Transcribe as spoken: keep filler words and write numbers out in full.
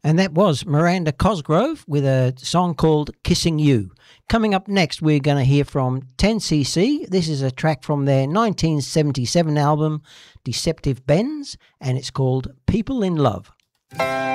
And that was Miranda Cosgrove with a song called Kissing You. Coming up next, we're going to hear from ten C C. This is a track from their nineteen seventy-seven album, Deceptive Bends, and it's called People in Love.